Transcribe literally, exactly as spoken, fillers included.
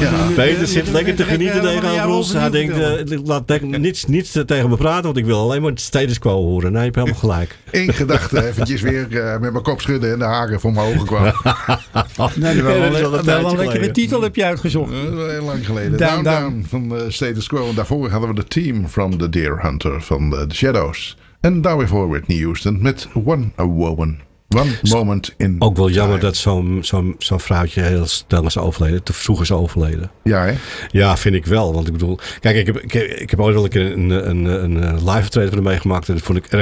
Ja. Peter zit lekker te genieten tegenover ons. Hij denkt, uh, laat denk, niets, niets tegen me praten, want ik wil alleen maar het status quo horen. Nee, je hebt helemaal gelijk. Eén gedachte eventjes weer uh, met mijn kop schudden en de haren voor mijn ogen kwamen. Nee, wel, Ja, dat is wel, al een wel een tijdje lekkere geleden. titel heb je uitgezocht. Uh, dat is heel lang geleden. Down, Down Down. Down van uh, Status Quo. En daarvoor hadden we de Team from the Deer Hunter van uh, The Shadows. En daar weer voor Whitney Houston met One a Woman. One Moment in Ook wel jammer Time. dat zo'n zo'n zo'n vrouwtje heel snel is overleden. Te vroeg is overleden. Ja, hè? Ja, vind ik wel. Want ik bedoel... Kijk, ik heb, ik heb, ik heb ooit wel een keer een, een, een, een live optreden van hem meegemaakt. En dat vond ik erg